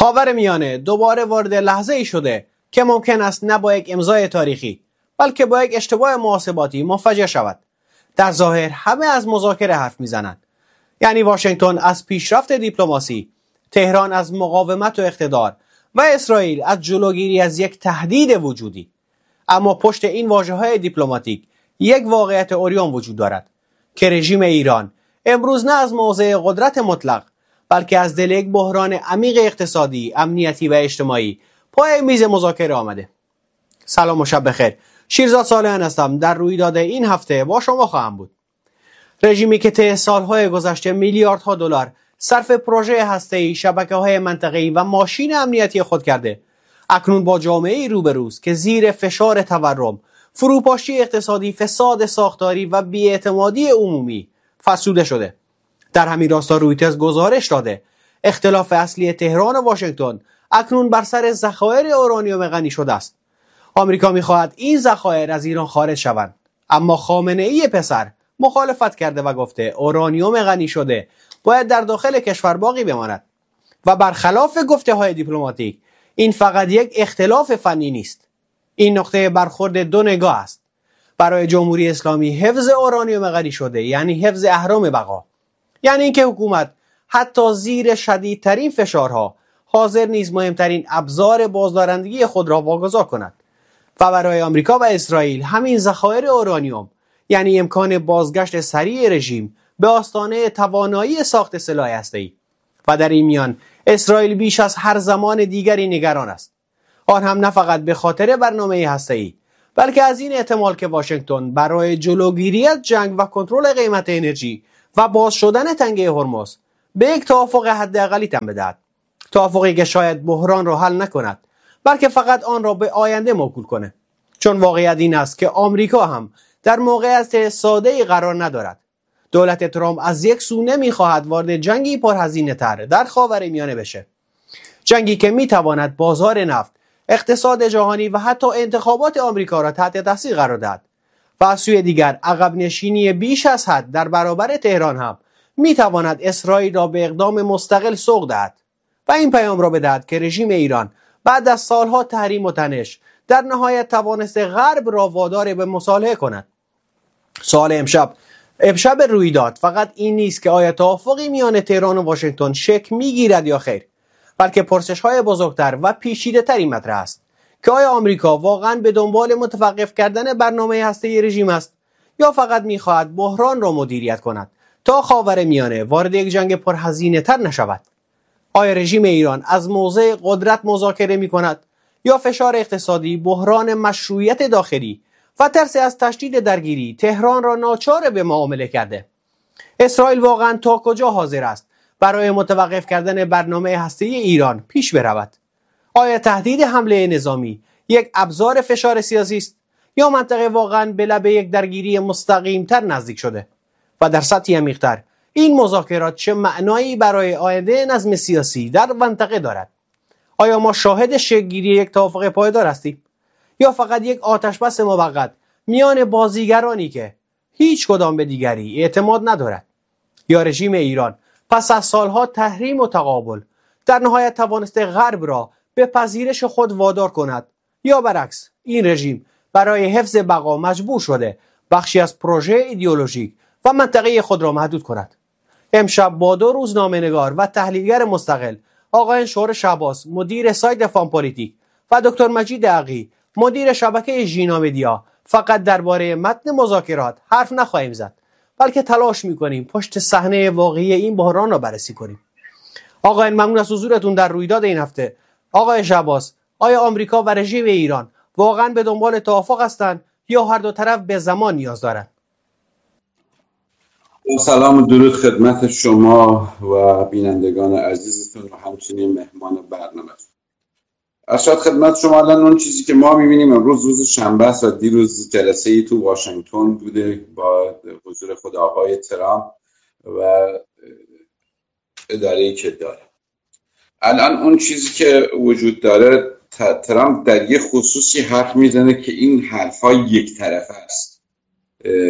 خاورمیانه دوباره وارد لحظه‌ای شده که ممکن است نه با یک امضای تاریخی بلکه با یک اشتباه محاسباتی منفجر شود. در ظاهر همه از مذاکره حرف میزنند، یعنی واشنگتن از پیشرفت دیپلماسی، تهران از مقاومت و اقتدار و اسرائیل از جلوگیری از یک تهدید وجودی. اما پشت این واژه‌های دیپلماتیک یک واقعیت عریان وجود دارد که رژیم ایران امروز نه از موضع قدرت مطلق بلکه از دل یک بحران عمیق اقتصادی، امنیتی و اجتماعی پای میز مذاکره آمده. سلام و شب بخیر. شیرزاد صالحان هستم. در رویداد این هفته با شما خواهم بود. رژیمی که طی سالهای گذشته میلیاردها دلار صرف پروژه هسته‌ای، شبکه‌های منطقه‌ای و ماشین امنیتی خود کرده، اکنون با جامعه‌ای روبروست که زیر فشار تورم، فروپاشی اقتصادی، فساد ساختاری و بی‌اعتمادی عمومی فرسوده شده. در همین راستا رویترز گزارش داده اختلاف اصلی تهران و واشنگتن اکنون بر سر ذخایر اورانیوم غنی شده است. آمریکا می‌خواهد این ذخایر از ایران خارج شوند، اما خامنه‌ای پسر مخالفت کرده و گفته اورانیوم غنی شده باید در داخل کشور باقی بماند. و برخلاف گفته‌های دیپلماتیک، این فقط یک اختلاف فنی نیست. این نقطه برخورد دو نگاه است. برای جمهوری اسلامی حفظ اورانیوم غنی شده یعنی حفظ اهرم بقا، یعنی اینکه حکومت حتی زیر شدیدترین فشارها حاضر نیست مهمترین ابزار بازدارندگی خود را واگذار کند. و برای آمریکا و اسرائیل همین ذخایر اورانیوم یعنی امکان بازگشت سریع رژیم به آستانه توانایی ساخت سلاح هسته‌ای. و در این میان اسرائیل بیش از هر زمان دیگری نگران است، آن هم نه فقط به خاطر برنامه هسته‌ای بلکه از این احتمال که واشنگتن برای جلوگیری از جنگ و کنترل قیمت انرژی و باز شدن تنگه هرمز به یک توافق حداقلی تن بدهد، توافقی که شاید بحران را حل نکند بلکه فقط آن را به آینده موکول کنه. چون واقعیت این است که آمریکا هم در موقعیت ساده‌ای قرار ندارد. دولت ترامپ از یک سو نمیخواهد وارد جنگی پرهزینه‌تر در خاورمیانه بشه، جنگی که میتواند بازار نفت، اقتصاد جهانی و حتی انتخابات آمریکا را تحت تاثیر قرار دهد. و از سوی دیگر عقب نشینی بیش از حد در برابر تهران هم میتواند اسرائیل را به اقدام مستقل سوق دهد و این پیام را بدهد که رژیم ایران بعد از سالها تحریم و تنش در نهایت توانسته غرب را وادار به مصالحه کند. سوال امشب رویداد فقط این نیست که آیا توافقی میان تهران و واشنگتن شکل میگیرد یا خیر، بلکه پرسش‌های بزرگتر و پیچیده‌تری مطرح است که آیا آمریکا واقعاً به دنبال متوقف کردن برنامه هسته‌ای رژیم است یا فقط می‌خواهد بحران را مدیریت کند تا خاورمیانه وارد یک جنگ پرهزینه‌تر نشود؟ آیا رژیم ایران از موضع قدرت مذاکره می‌کند یا فشار اقتصادی، بحران مشروعیت داخلی و ترس از تشدید درگیری تهران را ناچار به معامله کرده؟ اسرائیل واقعاً تا کجا حاضر است برای متوقف کردن برنامه هسته‌ای ایران پیش برود؟ آیا تهدید حمله نظامی یک ابزار فشار سیاسی است یا منطقه واقعاً به لب یک درگیری مستقیم‌تر نزدیک شده؟ و در سطحی عمیق‌تر این مذاکرات چه معنایی برای آینده نظم سیاسی در منطقه دارد؟ آیا ما شاهد شکل‌گیری یک توافق پایدار هستیم یا فقط یک آتشبس موقت میان بازیگرانی که هیچ کدام به دیگری اعتماد ندارد؟ یا رژیم ایران پس از سالها تحریم و تقابل در نهایت توانسته غرب را به پذیرش خود وادار کند یا برعکس این رژیم برای حفظ بقا مجبور شده بخشی از پروژه ایدئولوژیک و منطقه خود را محدود کند؟ امشب با دو روزنامه‌نگار و تحلیلگر مستقل، آقای شورش عباس مدیر سایت فان پالیتیک و دکتر مجید عقی مدیر شبکه ژینا مدیا فقط درباره متن مذاکرات حرف نخواهیم زد بلکه تلاش می‌کنیم پشت صحنه واقعی این بحران را بررسی کنیم. آقایان ممنون از حضورتون در رویداد این هفته. آقای عباس، آیا آمریکا و رژیم ایران واقعاً به دنبال توافق هستند یا هر دو طرف به زمان نیاز دارند؟ سلام و درود خدمت شما و بینندگان عزیزتون و همچنین مهمان برنامه. ارشاد خدمت شما الان اون چیزی که ما می‌بینیم امروز روز شنبه است و دیروز جلسه‌ای تو واشنگتن بوده با حضور خود آقای ترامپ و اداره‌ای که داره. الان اون چیزی که وجود داره، ترامپ در یه خصوصی حرف میزنه که این حرفا یک طرفه است.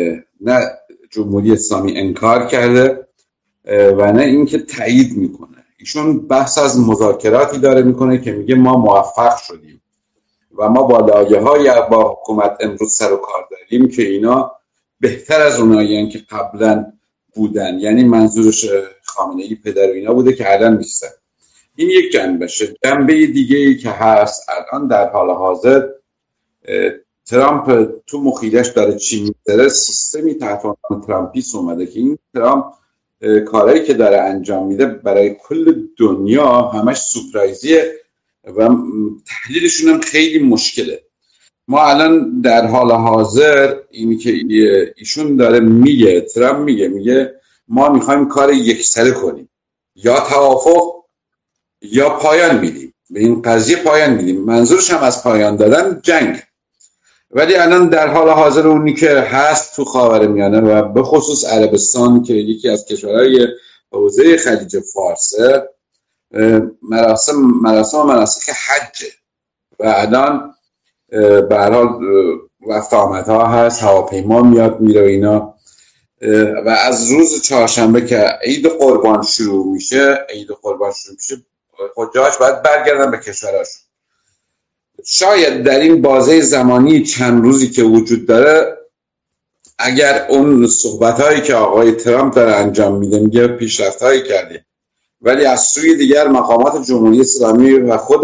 نه جمهوری اسلامی انکار کرده و نه اینکه تایید میکنه. ایشون بحث از مذاکراتی داره میکنه که میگه ما موفق شدیم و ما با لایه‌های با حکومت امروز سر و کار داریم که اینا بهتر از اونایین که قبلا بودن. یعنی منظورش خامنه‌ای پدر و اینا بوده که الان نیستن. این یک جنبشه. جنبه دیگه ای که هست الان در حال حاضر ترامپ تو مخیلش داره چی می‌ذاره، سیستمی تحت عنوان ترامپیسم اومده که این ترامپ کارهایی که داره انجام میده برای کل دنیا همش سورپرایزیه و تحلیلشون هم خیلی مشکله. ما الان در حال حاضر اینی که ایشون داره میگه، ترامپ میگه ما میخوایم کار یکسره کنیم، یا توافق یا پایان میدیم، به این قضیه پایان میدیم. منظورش هم از پایان دادن جنگ. ولی الان در حال حاضر اونی که هست تو خاورمیانه و به خصوص عربستان که یکی از کشورهای حوزه خلیج فارسه، مراسم و مناسک حج و الان به هر حال رفت آمدها هست، هواپیما میاد میره اینا و از روز چهارشنبه که عید قربان شروع میشه حجاج باید برگردن به کشورهاشون. شاید در این بازه زمانی چند روزی که وجود داره، اگر اون صحبت‌هایی که آقای ترامپ داره انجام میده میگه پیشرفت‌هایی کردیم، ولی از سوی دیگر مقامات جمهوری اسلامی و خود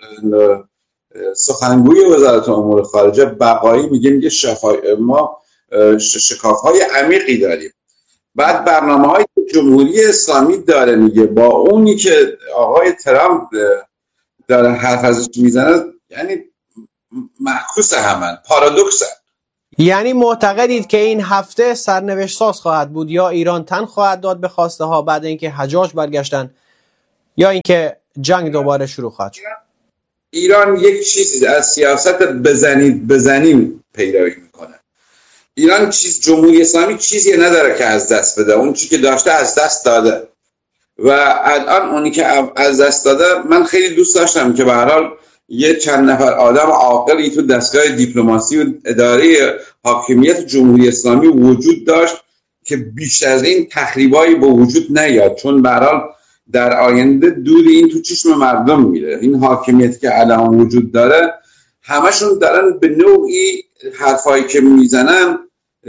سخنگوی وزارت امور خارجه بقایی میگه ما شکاف‌های عمیقی داریم. بعد برنامه‌های جمهوری اسلامی داره میگه با اونی که آقای ترامپ داره حرف ازش میزنه، یعنی معکوس همن، پارادوکسن. یعنی معتقدید که این هفته سرنوشت ساز خواهد بود، یا ایران تن خواهد داد به خواسته ها بعد اینکه حجاج برگشتن، یا اینکه جنگ دوباره شروع خواهد شد؟ ایران یک چیزی از سیاست بزنیم پیروی میکنه. ایران جمهوری اسلامی چیزی نداره که از دست بده، اون چیزی که داشته از دست داده و الان اونی که از دست داده، من خیلی دوست داشتم که به هر حال یه چند نفر آدم عاقلی تو دستگاه دیپلماسی و اداره حاکمیت جمهوری اسلامی وجود داشت که بیش از این تخریبایی به وجود نیاد، چون به هر حال در آینده دود این تو چشم مردم میره. این حاکمیتی که الان وجود داره همشون دارن به نوعی حرفایی که میزنن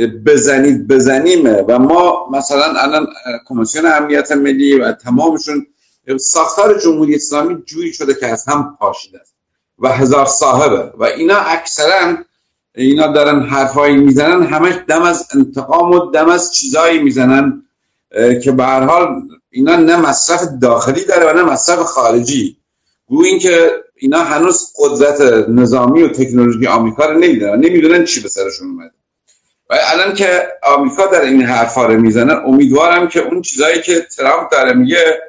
بزنیمه و ما مثلا الان کمیسیون امنیت ملی و تمامشون ساختار جمهوری اسلامی جوری شده که از هم پاشیده است و هزار صاحبه و اینا اکثرا اینا دارن حرفایی میزنن همش دم از انتقام و دم از چیزایی میزنن که به هر حال اینا نه مصرف داخلی داره و نه مصرف خارجی. گویا این که اینا هنوز قدرت نظامی و تکنولوژی آمریکا رو نمیدونن چی به سرشون اومده و الان که آمریکا در این حرفا رو میزنه، امیدوارم که اون چیزایی که ترامپ داره میگه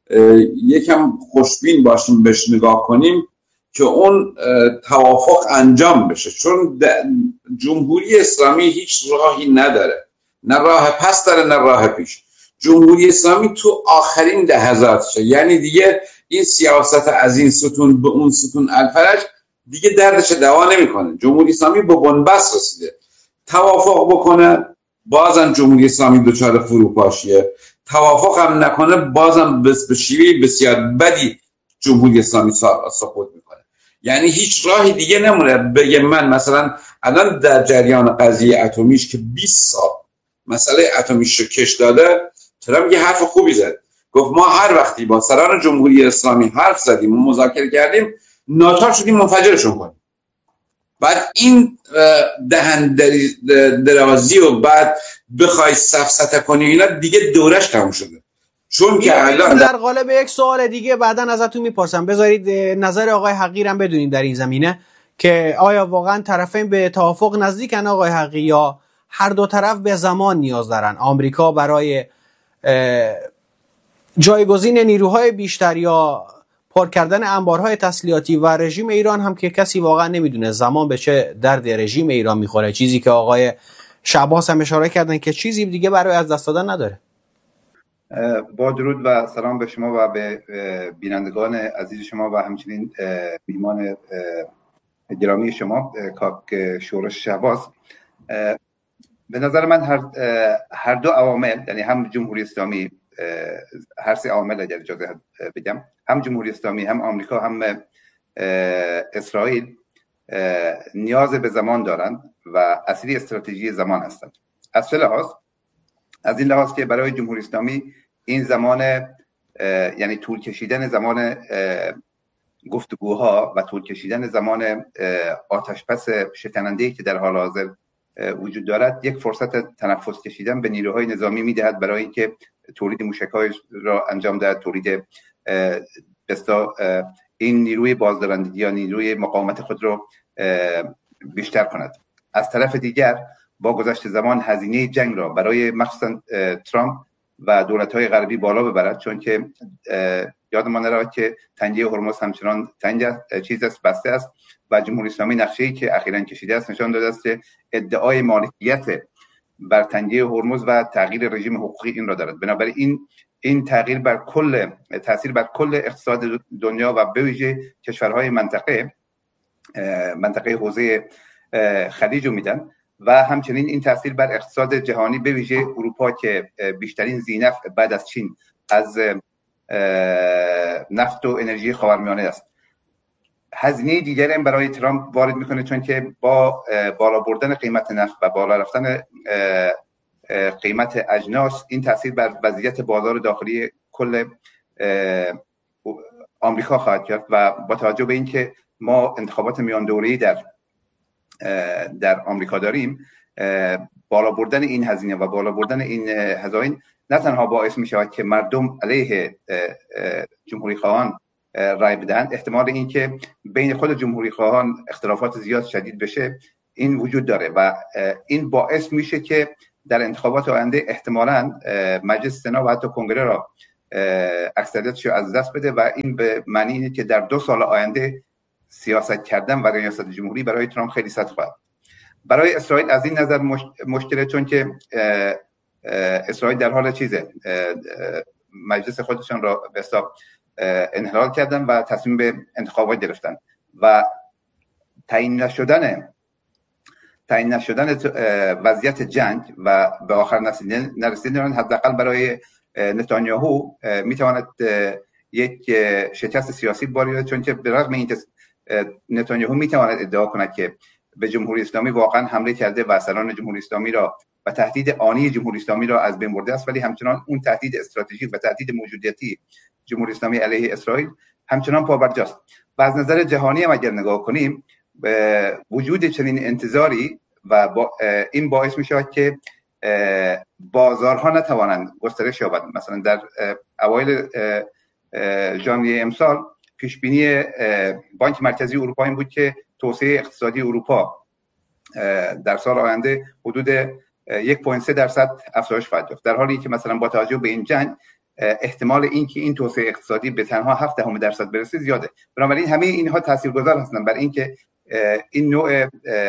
یکم خوشبین باشیم بهش نگاه کنیم که اون توافق انجام بشه، چون جمهوری اسلامی هیچ راهی نداره، نه راه پس داره نه راه پیش. جمهوری اسلامی تو آخرین لحظاتشه، یعنی دیگه این سیاست از این ستون به اون ستون الفرج دیگه دردش دوا نمیکنه. جمهوری اسلامی به بنبست رسیده، توافق بکنه بازم جمهوری اسلامی دچار فروپاشیه، توافق هم نکنه بازم به شیوه بسیار بدی جمهوری اسلامی سقوط میکنه. یعنی هیچ راهی دیگه نمونه بگه من مثلا الان در جریان قضیه اتمیش که 20 سال مسئله اتمیش رو کش داده، ترامپ یه حرف خوبی زد، گفت ما هر وقتی با سران جمهوری اسلامی حرف زدیم و مذاکره کردیم ناچار شدیم منفجرشون کنیم. بعد این دهن درازی و بعد بخوای سفسطه کنی اینا دیگه دورش تموم شده. چون که الان در قالب یک سوال دیگه بعداً ازتون میپرسم، بذارید نظر آقای حقی هم بدونید در این زمینه که آیا واقعا طرفین به توافق نزدیکن آقای حقی یا هر دو طرف به زمان نیاز دارن؟ آمریکا برای جایگزین نیروهای بیشتر یا پر کردن انبارهای تسلیحاتی و رژیم ایران هم که کسی واقعا نمیدونه زمان به چه درد رژیم ایران میخوره، چیزی که آقای شعباس هم اشاره کردن که چیزی دیگه برای از دست دادن نداره. با درود و سلام به شما و به بینندگان عزیز شما و همچنین میهمان گرامی شما کاک شورش شعباس. به نظر من هر دو عوامل، یعنی هم جمهوری اسلامی هر سه عامل اگر اجازه بگم، هم جمهوری اسلامی، هم آمریکا، هم اسرائیل نیاز به زمان دارند و اصلی استراتژی زمان هستند. از چه لحاظ؟ از این لحاظ که برای جمهوری اسلامی این زمان، یعنی طول کشیدن زمان گفتگوها و طول کشیدن زمان آتش‌بس شکننده‌ای که در حال حاضر وجود دارد، یک فرصت تنفس کشیدن به نیروهای نظامی میدهد برای اینکه تولید موشک‌های را انجام دهد، تولید این نیروی بازدارندگی یا نیروی مقاومت خود را بیشتر کند. از طرف دیگر با گذشت زمان هزینه جنگ را برای مخصوصا ترامپ و دولت‌های غربی بالا ببرد، چون که یادمان نرود که تنگه هرمز همچنان بسته است و جمهوری اسلامی نقشه‌ای که اخیراً کشیده است نشان داده است که ادعای مالکیت بر تنگه هرمز و تغییر رژیم حقوقی این را دارد. بنابراین این تغییر تاثیر بر کل اقتصاد دنیا و به ویژه کشورهای منطقه حوزه خلیج رو میدن و همچنین این تاثیر بر اقتصاد جهانی به ویژه اروپا که بیشترین ذینفع بعد از چین از نفت و انرژی خاورمیانه است. هزینه دیگری هم برای ترامپ وارد میکنه، چون که با بالا بردن قیمت نفت و بالا رفتن قیمت اجناس این تاثیر بر وضعیت بازار داخلی کل آمریکا خواهد کرد و با توجه به اینکه ما انتخابات میان دوره‌ای در آمریکا داریم، بالا بردن این هزینه و بالا بردن این هزاین نه تنها باعث می شود که مردم علیه جمهوری خواهان رای بدهند، احتمال این که بین خود جمهوری خواهان اختلافات زیاد شدید بشه این وجود داره و این باعث میشه که در انتخابات آینده احتمالاً مجلس سنا و حتی کنگره را اکثریتش رو از دست بده و این به معنی اینه که در 2 سال آینده سیاست کردن و ریاست جمهوری برای ترامپ خیلی سخت خواهد. برای اسرائیل از این نظر مشکله، چون که اسرائیل در حال مجلس خودشان را به حساب انحلال کردن و تصمیم به انتخابات گرفتن و تعیین نشدن وضعیت جنگ و به آخر نرسیدن حداقل برای نتانیاهو میتواند یک شکست سیاسی باری، چون که به رغم اینکه نتانیاهو میتواند ادعا کند که به جمهوری اسلامی واقعا حمله کرده و سران جمهوری اسلامی را و تهدید آنی جمهوری اسلامی را از بین برده است، ولی همچنان اون تهدید استراتژیک و تهدید موجودیتی جمهوری اسلامی علیه اسرائیل همچنان پابرجاست. و از نظر جهانی هم اگر نگاه کنیم، وجود چنین انتظاری و این باعث می شود که بازارها نتوانند گسترش یابند. مثلا در اوایل ژانویه امسال پیش بینی بانک مرکزی اروپا این بود که توسعه اقتصادی اروپا در سال آینده حدود 1.3% افزایش خواهد یافت، در حالی که مثلا با توجه به این جنگ احتمال اینکه این توسعه اقتصادی به تنها 0.7% برسه زیاده. بنابراین همه اینها تاثیرگذار هستند بر اینکه این نوع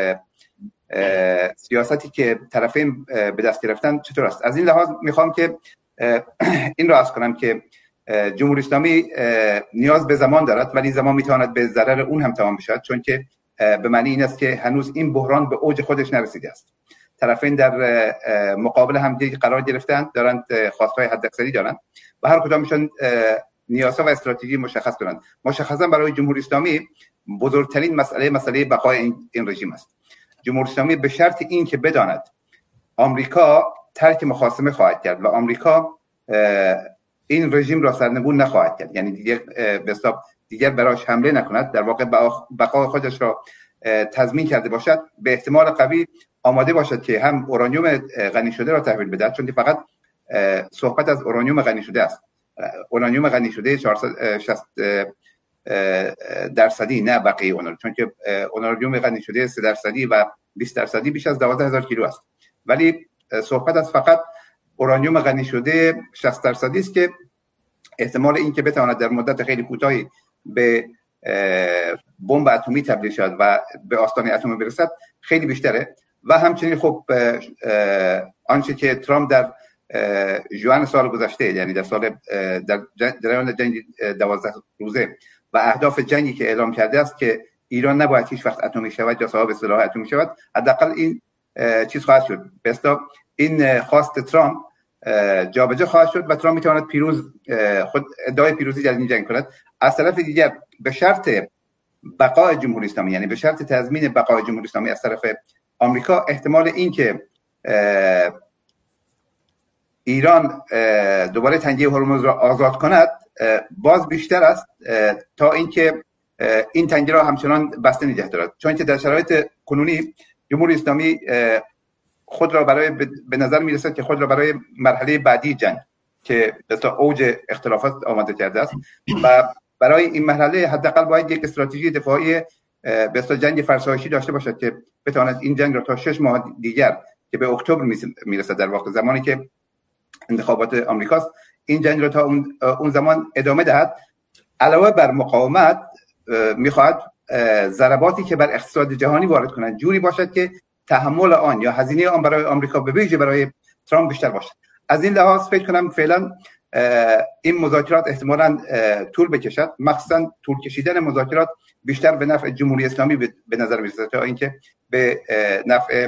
سیاستی که طرفین به دست گرفتن چطور است. از این لحاظ میخوام که این را عرض کنم که جمهوری اسلامی نیاز به زمان دارد، ولی زمان میتواند به ضرر اون هم تمام بشود، چون که به معنی این است که هنوز این بحران به اوج خودش نرسیده است. طرفین در مقابل هم قرار گرفتند، دارند خواستهای حداکثری دارند و هر کدامشون نیازها و استراتژی مشخص دارند. مشخصا برای جمهوری اسلامی بزرگترین مسئله بقای این رژیم است. جمهوری اسلامی به شرط این که بداند آمریکا ترک مخاصمه خواهد کرد و آمریکا این رژیم را سرنگون نخواهد کرد، یعنی دیگر براش حمله نکند، در واقع بقای خودش را تضمین کرده باشد، به احتمال قوی آماده باشد که هم اورانیوم غنی شده را تحویل بدهد، چون که فقط صحبت از اورانیوم غنی شده است. اورانیوم غنی شده 460% نه بقیه اونها، چون که اورانیوم غنی شده 3% و 20% بیش از 12000 کیلو است، ولی صحبت از فقط اورانیوم غنی شده 60% است که احتمال این که بتواند در مدت خیلی کوتاهی به بمب اتمی تبدیل شود و به آستانه اتمی برسد خیلی بیشتره. و همچنین خب آنچه که ترامپ در ژوئن سال گذشته، یعنی در جریان جنگ 12 روزه و اهداف جنگی که اعلام کرده است که ایران نباید هیچ وقت اتمی شود یا صاحب سلاح اتمی شود، حداقل این چیز خواهد شد. به اصطلاح این خواست ترامپ جابجا خواهد شد و ترامپ میتواند خود ادعای پیروزی در این جنگ کند. از طرف دیگر به شرط بقای جمهوری اسلامی، یعنی به شرط تضمین بقای جمهوری اسلامی از طرف آمریکا، احتمال این که ایران دوباره تنگه هرمز را آزاد کند باز بیشتر است تا اینکه این تنگه را همچنان بسته نگه دارد، چون که در شرایط کنونی جمهوری اسلامی خود را به نظر میرسد که خود را برای مرحله بعدی جنگ که تا اوج اختلافات آماده کرده است و برای این مرحله حداقل باید یک استراتژی دفاعی به اصطلاح جنگ فرسایشی داشته باشد که بتواند این جنگ را تا 6 ماه دیگر که به اکتبر میرسد، در واقع زمانی که انتخابات آمریکاست، این جنگ را تا اون زمان ادامه دهد. علاوه بر مقاومت میخواهد ضرباتی که بر اقتصاد جهانی وارد کنند جوری باشد که تحمل آن یا هزینه آن برای آمریکا به ویژه برای ترامپ بیشتر باشد. از این لحاظ فکر کنم فعلا این مذاکرات احتمالاً طول بکشد، مخصوصا طول کشیدن مذاکرات بیشتر به نفع جمهوری اسلامی به نظر میرسد تا اینکه به نفع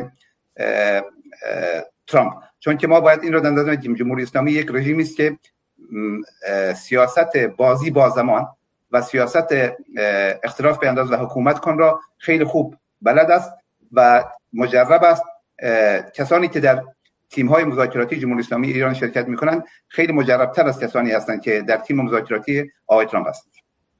ترامپ، چون که ما باید این رو در نظر بگیریم جمهوری اسلامی یک رژیمی است که سیاست بازی با زمان و سیاست اختلاف به انداز و حکومت کن را خیلی خوب بلد است و مجرب است. کسانی که در تیم‌های مذاکراتی جمهوری اسلامی ایران شرکت می‌کنند خیلی مجرب‌تر از کسانی هستند که در تیم مذاکراتی آقای ترامپ هستند.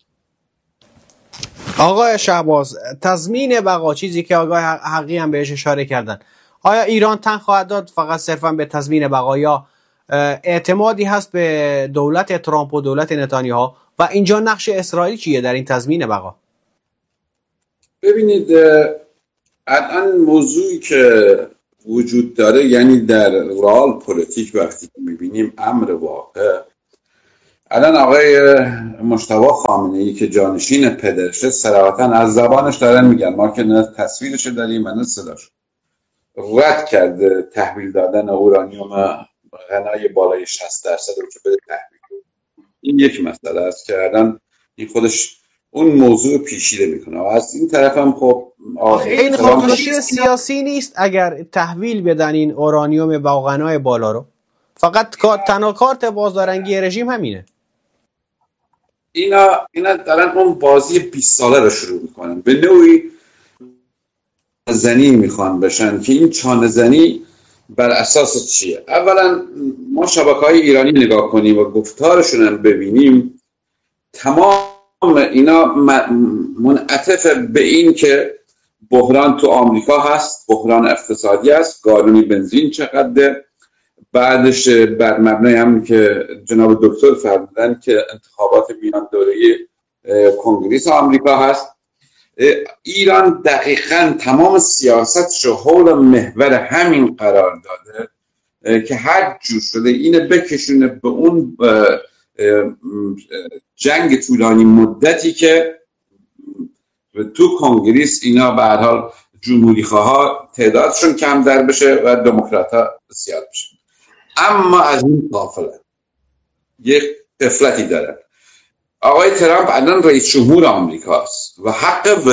آقای شهباز، تضمین بقا، چیزی که آقای حقی هم بهش اشاره کردن، آیا ایران تن خواهد داد فقط صرفا به تضمین بقا یا اعتمادی هست به دولت ترامپ و دولت نتانیاهو و اینجا نقش اسرائیل چیه در این تضمین بقا؟ ببینید الان موضوعی که وجود داره، یعنی در رئال پلیتیک وقتی میبینیم امر واقع، الان آقای مجتبی خامنه‌ای که جانشین پدرشه صراحتاً از زبانش دارن میگن، ما که نه تصویرش داریم و نه صداش، رد کرده تحویل دادن اورانیوم غنای بالای 60% رو که بده تحویل. این یک مسئله است که الان این خودش اون موضوع پیچیده میکنه. و از این طرف هم خب این خودکشی سیاسی نیست اگر تحویل بدن این اورانیوم با غنای بالا رو؟ فقط تنها کارت بازدارنگی رژیم همینه. اینا دارن اون بازی 20 ساله رو شروع میکنن، به نوعی زنی میخوان بشن که این چانه زنی بر اساس چیه؟ اولا ما شبکه‌های ایرانی نگاه کنیم و گفتارشون هم ببینیم، تمام اینا منعطف به این که بحران تو آمریکا هست، بحران اقتصادی هست، گالونی بنزین چقدره، بعدش بر مبنای همین که جناب دکتر فرمودن که انتخابات میان دوره‌ای کنگره آمریکا هست. ایران دقیقاً تمام سیاستش رو حول محور همین قرار داده که هر جور شده اینه بکشونه به اون جنگ طولانی مدتی که تو کنگره اینا به هر حال جمهوری خواها تعدادشون کم در بشه و دموکرات‌ها زیاد بشه. اما از این قافله یک غفلتی داره. آقای ترامپ الان رئیس جمهور آمریکاست و حق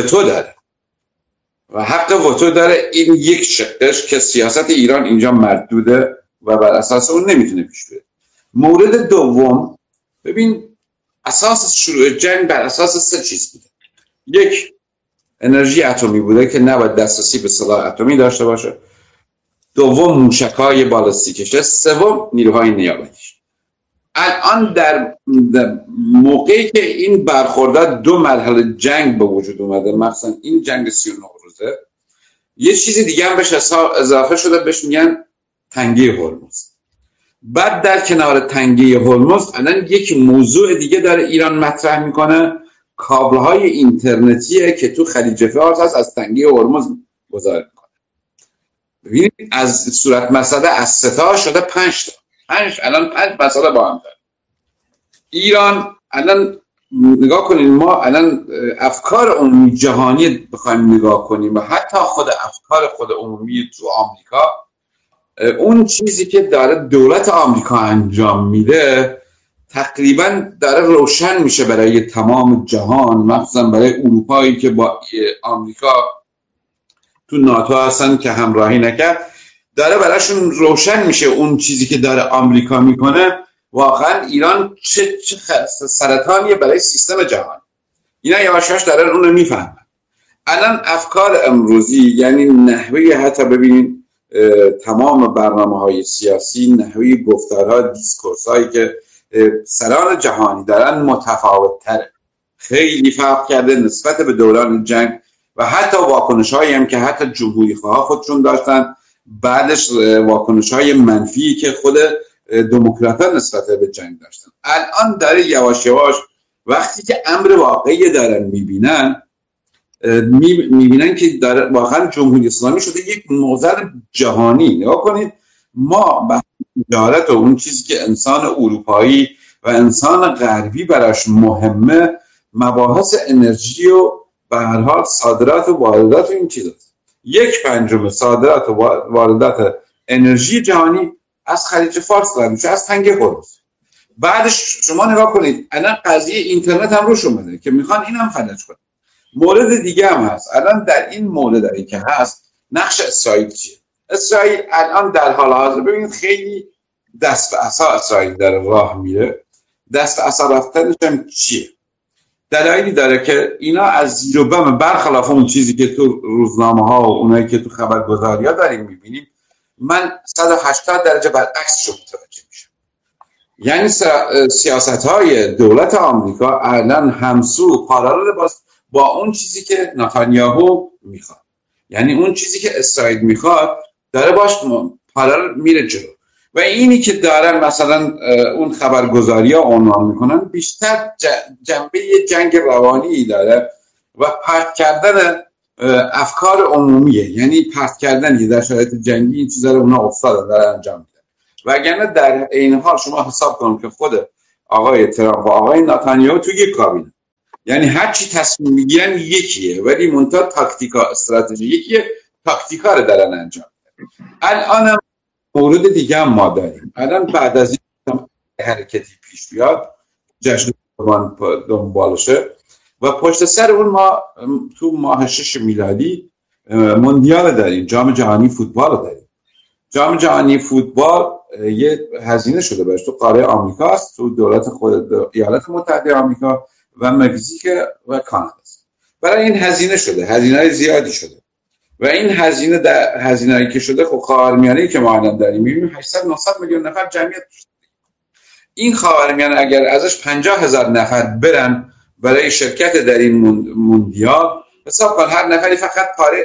وتو داره این یک شقش که سیاست ایران اینجا مردوده و بر اساس اون نمیتونه پیش بره. مورد دوم، ببین اساس شروع جنگ بر اساس 3 چیز بوده. یک، انرژی اتمی بوده که نباید دسترسی به سلاح اتمی داشته باشه. دوم، موشک‌های بالستیکشه. سوم، نیروهای نیابتیش. الان در موقعی که این برخوردات 2 مرحله جنگ به وجود اومده، مثلا این جنگ 39 روزه، یه چیزی دیگه هم بهش اضافه شده، بهش میگن تنگه هرمز. بعد در کنار تنگه هرمز الان یک موضوع دیگه داره ایران مطرح میکنه، کابل‌های اینترنتیه که تو خلیج فارس هست، از تنگه هرمز گذار میکنه. ببینید از صورت مسئله از 3 تا شده 5 تا. الان 5 مسئله با هم داره. ایران الان نگاه کنین، ما الان افکار عمومی جهانی بخوایم نگاه کنیم و حتی خود افکار خود عمومی تو آمریکا، اون چیزی که داره دولت آمریکا انجام میده تقریبا داره روشن میشه برای تمام جهان، مخصوصا برای اروپایی که با آمریکا تو ناتو هستن که همراهی نکرد. داره براشون روشن میشه اون چیزی که داره آمریکا میکنه واقعا ایران چه سرطانیه برای سیستم جهانی. اینا یواشاش دارن اونو میفهمن. الان افکار امروزی یعنی نحوه، حتی ببینید تمام برنامه‌های سیاسی، نحوه گفتارها، دیسکورس‌هایی که سران جهانی دارن متفاوت‌تره، خیلی فرق کرده نسبت به دوران جنگ و حتی واکنش‌هایی هم که حتی جمهوری‌خواها خودشون داشتن، بعدش واکنش‌های منفی که خود دموکرات‌ها نسبت به جنگ داشتن. الان داره یواش یواش وقتی که امر واقعی دارن میبینن که داره واقعا جمهوری اسلامی شده یک موضع جهانی. نگاه کنید، ما به تجارت و اون چیزی که انسان اروپایی و انسان غربی براش مهمه، مباحث انرژی و به هر حال صادرات و واردات این چیزاست. 1/5 صادرات و واردات انرژی جهانی از خلیج فارس داره میشه، از تنگه هرمز. بعدش شما نگاه کنید الان قضیه اینترنت هم روش اومده که میخوان اینم فلج کنن. مورد دیگه هم هست. الان در این مورد که هست نقش اسرائیل چیه؟ اسرائیل الان در حال حاضر ببینید خیلی دست به عصا اسرائیل داره راه میره. دست به عصا رفتنش هم چیه؟ دلایلی داره که اینا از زیر و بم، برخلاف اون چیزی که تو روزنامه ها و اونایی که تو خبرگزاری ها داریم میبینیم، من 180 درجه برعکس رو متوجه میشم. یعنی سیاست های دولت آمریکا الان همسو پارالل با اون چیزی که نتانیاهو میخواد، یعنی اون چیزی که اسرائیل میخواد داره باش پارالل میره جلو. و اینی که دارن مثلا اون خبرگزاری ها عنوان میکنن بیشتر جنبه جنگ روانی داره و پرت کردن افکار عمومیه، یعنی پرت کردن در شرایط جنگی این چیزا رو اونا افتادن دارن انجام میدن. وگرنه در این حال شما حساب کنید که خود آقای ترامپ و آقای نتانیاهو توی یک کابینه، یعنی هر چی تصمیم میگیرن یکیه ولی منتها تاکتیکا استراتژی یکیه، تاکتیکا رو دارن انجام میدن. الان مورد دیگه هم ما داریم. الان بعد از این حرکتی پیش بیاد، جشن دنبالشه و پشت سر اون ما تو ماه 6 میلادی موندیال داریم، جام جهانی فوتبال داریم. جام جهانی فوتبال یه هزینه شده باشه تو قاره آمریکا است، تو دولت خود ایالات متحده آمریکا و مکزیک و کانادا است. برای این هزینه شده، هزینه‌های زیادی شده و این هزینه‌ای که شده خب خاورمیانه‌ای که ما الان داریم می‌بینیم 800-900 میلیون نفر جمعیت داشته. این خاورمیانه اگر ازش 50,000 نفر برن برای شرکت در این موندیال، حساب کن هر نفری فقط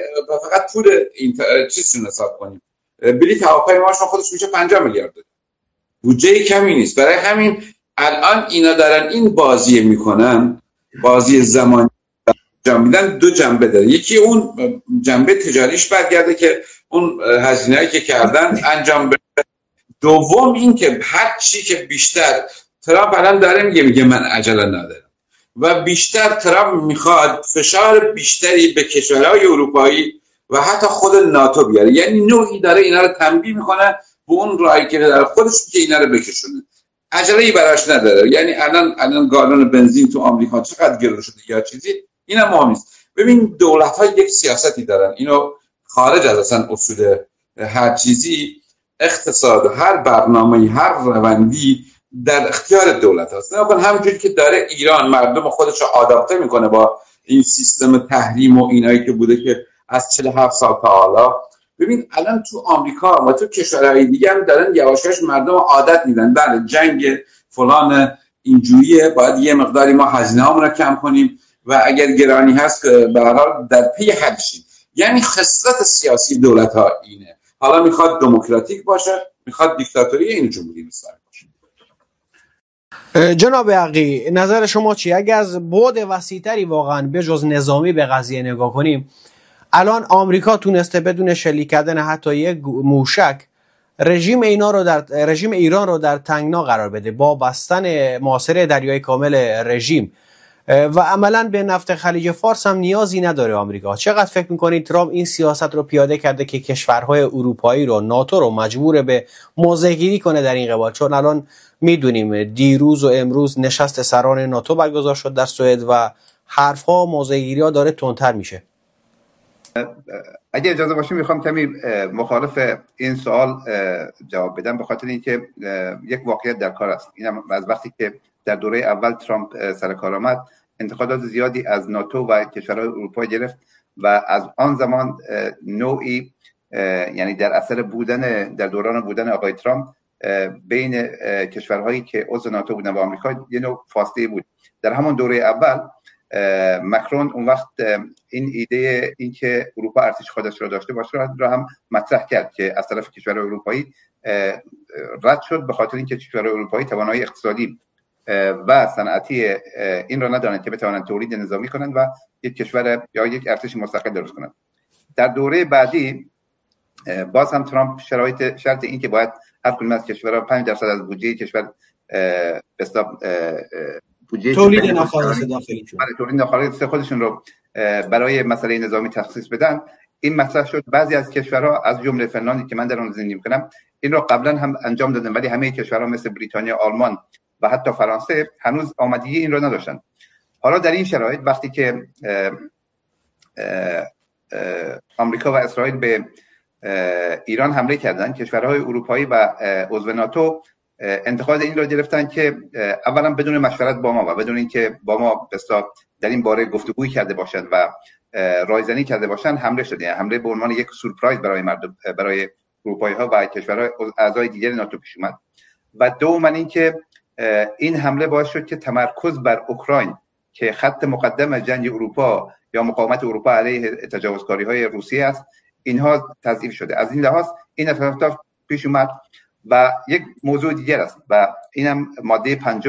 پول این چیزشون حساب کنیم، بلیط هواپیماشون خودش میشه 50 میلیارد دلار. بودجه کمی نیست. برای همین الان اینا دارن این بازی میکنن، بازی زمانی انجام میدن. دو جنبه داره، یکی اون جنبه تجاریش برگرده که اون هزینه‌ای که کردن انجام بده. دوم این که هر چی که بیشتر ترامپ الان داره میگه من عجله ندارم و بیشتر ترامپ میخواد فشار بیشتری به کشورهای اروپایی و حتی خود ناتو بیاره، یعنی نوعی داره اینا رو تنبیه میکنه به اون راهی که داره خودش که اینا رو بکشونه. عجله‌ای براش نداره. یعنی الان گالون بنزین تو آمریکا چقدر گرون شده یا چیزی، اینا مهم نیست. ببین دولت‌ها یک سیاستی دارن، اینو خارج از اصلا اصول هر چیزی، اقتصاد، هر برنامه‌ای، هر روندی در اختیار دولت هست. نگاه همونجوری که داره ایران مردم خودش رو آداپته میکنه با این سیستم تحریم و اینایی که بوده که از 47 سال تا حالا. ببین الان تو آمریکا و تو کشورهای دیگه هم دارن یواشاش مردم عادت میدن، بله جنگ فلان اینجوریه، باید یه مقداری ما هزینه‌هامون رو کم کنیم و اگر گرانی هست به هر حال در پی حل شیم. یعنی خصلت سیاسی دولت‌ها اینه. حالا میخواد دموکراتیک باشه، میخواد دیکتاتوری، این جمهوری اسلامی باشه. جناب عقی، نظر شما چی؟ اگه از بعد وسیع‌تری واقعا به جز نظامی به قضیه نگاه کنیم، الان آمریکا تونسته بدون شلیک کردن حتی یک موشک رژیم ایران رو در تنگنا قرار بده با بستن محاصره دریای کامل رژیم و عملا به نفت خلیج فارس هم نیازی نداره آمریکا. چقدر فکر میکنید ترامپ این سیاست رو پیاده کرده که کشورهای اروپایی رو، ناتو رو مجبور به موضع‌گیری کنه در این قبال؟ چون الان میدونیم دیروز و امروز نشست سران ناتو برگزار شد در سوئد و حرفها و موضع‌گیری‌ها داره تندتر میشه. اگه اجازه باشه میخوام کمی مخالف این سوال جواب بدم، به خاطر اینکه یک واقعیت در کار است. اینم از وقتی که در دوره اول ترامپ سر کار آمد، انتقادات زیادی از ناتو و کشورهای اروپایی گرفت و از آن زمان نوعی یعنی در اثر بودن در دوران بودن آقای ترامپ بین کشورهایی که عضو ناتو بودن و آمریکا یه نوع فاصله بود. در همون دوره اول مکرون اون وقت این ایده این که اروپا ارتش خودش را داشته باشه را هم مطرح کرد که از طرف کشورهای اروپایی رد شد، به خاطر اینکه کشورهای اروپایی توانایی اقتصادی و صنعتی این را ندارند که بتوانند تولید نظامی کنند و یک کشور یا یک ارتش مستقل درست کنند. در دوره بعدی باز هم ترامپ شرط این که باید هر کدوم از کشورها 5% از بودجه کشور بودجه تولید ناخالص داخلیشون تولید ناخالص خودشون رو برای مسئله نظامی تخصیص بدن. این مطرح شد. بعضی از کشورها از جمله فنلاندی که من در آن زندگی می‌کنم این رو قبلا هم انجام دادن، ولی همه کشورها مثل بریتانیا، آلمان و حتی فرانسه هنوز آمادگی این رو نداشتن. حالا در این شرایط وقتی که آمریکا و اسرائیل به ایران حمله کردن، کشورهای اروپایی و عضو ناتو انتقاد این را گرفتن که اولا بدون مشورت با ما و بدون اینکه با ما بسا در این باره گفتگویی کرده باشند و رایزنی کرده باشند حمله شده. یعنی حمله به عنوان یک سورپرایز برای مردم، برای اروپایی ها و کشورهای اعضای دیگر ناتو پیش اومد. و دوما اینکه این حمله باعث شد که تمرکز بر اوکراین که خط مقدم جنگ اروپا یا مقاومت اروپا علیه تجاوزکاری‌های روسیه است، اینها تضعیف شده. از این لحاظ این اتفاق پیش اومد. و یک موضوع دیگر است و اینم ماده 5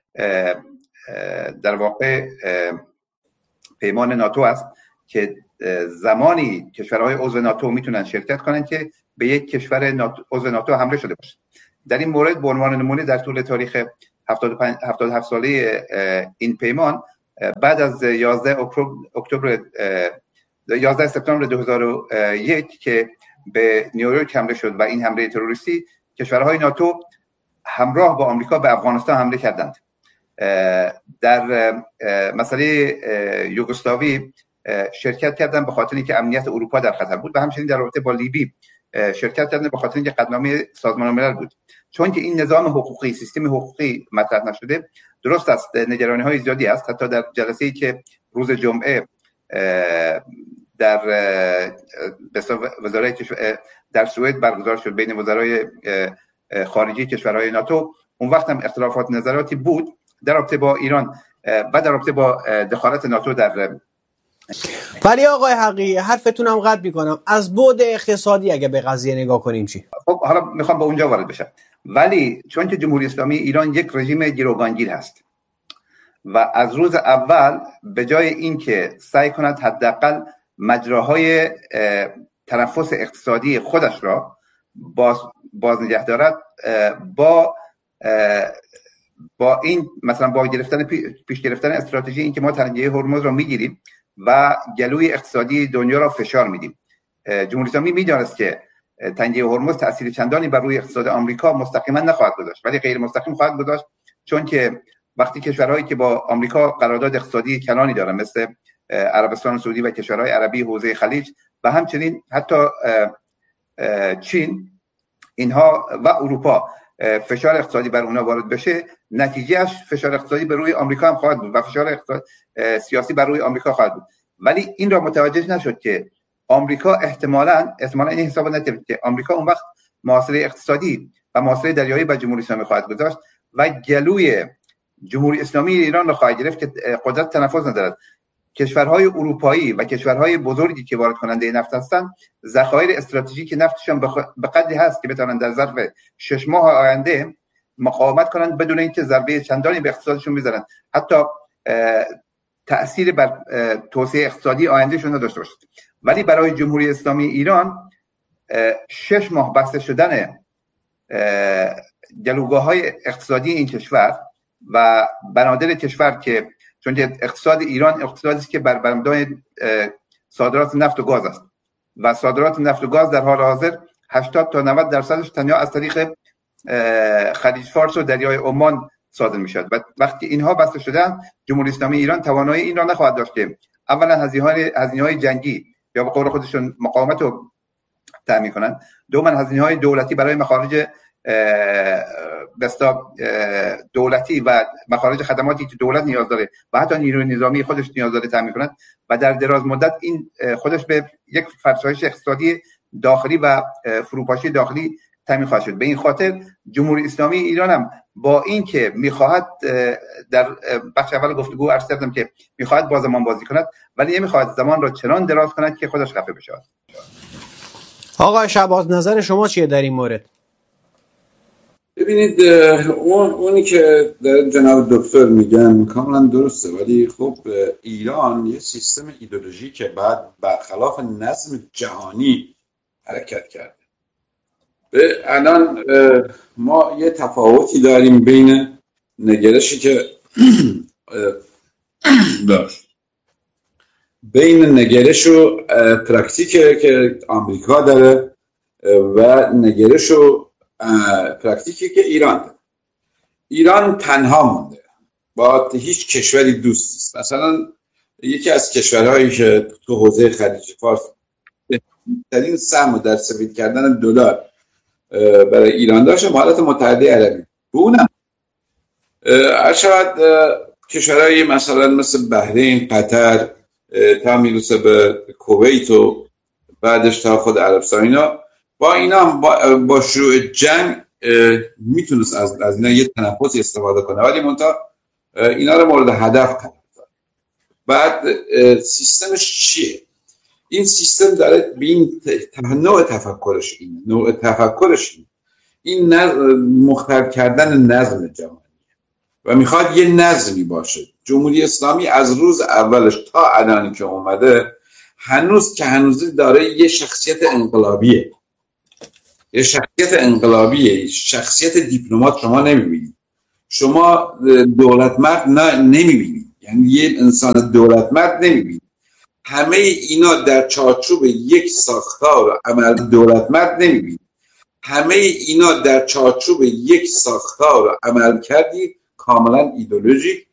در واقع پیمان ناتو است که زمانی کشورهای عضو ناتو میتونن شرکت کنن که به یک کشور عضو ناتو حمله شده باشه. در این مورد به عنوان نمونه در طول تاریخ 77 ساله این پیمان بعد از 11 سپتامبر 2001 که به نیویورک حمله شد و این حمله تروریستی، کشورهای ناتو همراه با آمریکا به افغانستان حمله کردند. در مسئله یوگسلاوی شرکت کردند به خاطر اینکه امنیت اروپا در خطر بود و همچنین در رابطه با لیبی شرکت کردند به خاطر اینکه قطعنامه سازمان ملل بود. چون که این نظام حقوقی، سیستم حقوقی مطرح نشده، درست است نگرانی‌های زیادی است. حتی در جلسه‌ای که روز جمعه در وزارت در سوئد برگزار شد بین وزرای خارجه کشورهای ناتو، اون وقت هم اختلافات نظراتی بود در رابطه با ایران و در رابطه با دخالت ناتو در. ولی آقای حقی حرفتونم قطع میکنم، از بعد اقتصادی اگه به قضیه نگاه کنیم چی؟ خب حالا میخوام به اونجا وارد بشم. ولی چون که جمهوری اسلامی ایران یک رژیم گروگانگیر هست و از روز اول به جای اینکه سعی کند حداقل مجراهای تنفس اقتصادی خودش را باز نگه دارد، با این مثلا با پیش گرفتن استراتژی این که ما تنگه هرمز را میگیریم و گلوی اقتصادی دنیا را فشار میدیم. جمهوری اسلامی میدانست که تنگه هرمز تأثیر چندانی بر روی اقتصاد آمریکا مستقیما نخواهد گذاشت، ولی غیر مستقیم خواهد گذاشت، چون که وقتی کشورهایی که با آمریکا قرارداد اقتصادی کلانی دارن مثل عربستان سعودی و کشورهای عربی حوزه خلیج و همچنین حتی چین، اینها و اروپا فشار اقتصادی بر اونها وارد بشه، نتیجهش فشار اقتصادی بر روی آمریکا هم خواهد بود و فشار سیاسی بر روی آمریکا خواهد بود. ولی این را متوجه نشد که آمریکا احتمالاً این حساب نکرد که آمریکا اون وقت محاصره اقتصادی و محاصره دریایی بر جمهوری اسلامی خواهد گذاشت و گلوی جمهوری اسلامی ایران را خواهد گرفت که قدرت تنفس ندارد. کشورهای اروپایی و کشورهای بزرگی که وارد کننده نفت هستند، ذخایر استراتژیک نفتشان به قدری هست که بتوانند در ظرف 6 ماه آینده مقاومت کنند بدون اینکه ضربه چندانی به اقتصادشون بزنند، حتی تأثیر بر توسعه اقتصادی آیندهشون نداشته باشد. ولی برای جمهوری اسلامی ایران 6 ماه بسته شدن گلوگاه‌های اقتصادی این کشور و بنادر کشور، که چون اقتصاد ایران اقتصادی است که بر مبنای صادرات نفت و گاز است و صادرات نفت و گاز در حال حاضر 80 تا 90% تنها از طریق خلیج فارس و دریای عمان صادر میشد و وقتی اینها بسته شدن، جمهوری اسلامی ایران توانایی این را نخواهد داشت که اولا هزینه‌های جنگی یا به قول خودشون مقاومت رو تامین کنن. دوما هزینه‌های دولتی برای مخارج بستا دولتی و مخارج خدماتی که دولت نیاز داره و حتی نیروی نظامی خودش نیاز داره تامین کنند و در دراز مدت این خودش به یک فرسایش اقتصادی داخلی و فروپاشی داخلی تامین خواهد شد. به این خاطر جمهوری اسلامی ایران هم با این که میخواهد در بخش اول گفتگو عرض کردم که میخواهد با زمان بازی کند، ولی نمیخواهد زمان را چنان دراز کند که خودش خفه بشه. آقای شعباز نظر شما چیه در این مورد؟ ببینید اونی که در جناب دکتر میگن کاملا درسته، ولی خب ایران یه سیستم ایدئولوژی که بعد برخلاف نظم جهانی حرکت کرده. الان ما یه تفاوتی داریم بین نگرشی که بین نگرش و پرکتیک که آمریکا داره و نگرش و پرکتیکی که ایران داره. ایران تنها مونده، با هیچ کشوری دوست نیست. مثلا یکی از کشورهایی که تو حوزه خلیج فارس بهترین سهم در سفید کردن دلار برای ایران داشت ایالات متحده عربی. اونم شاید کشورهایی مثلا مثل بحرین، قطر، تا میرسه به کویت و بعدش تا خود عربستان، اینا با اینا با شروع جنگ میتونست از اینا یه تنفسی استفاده کنه، ولی منتها اینا رو مورد هدف قرار داد. بعد سیستمش چیه؟ این سیستم داره به این نوع تفکرش این مختل کردن نظم جهانی و میخواد یه نظمی باشه. جمهوری اسلامی از روز اولش تا الانی که اومده هنوز داره یه شخصیت انقلابیه. شخصیت دیپلمات شما نمیبینید. شما دولت مرد نمیبینید، یعنی یه انسان دولت مرد نمیبینید. همه اینا در چارچوب یک ساختار و عمل دولت مرد نمیبینید. همه اینا در چارچوب یک ساختار و عمل کردی کاملا ایدئولوژیک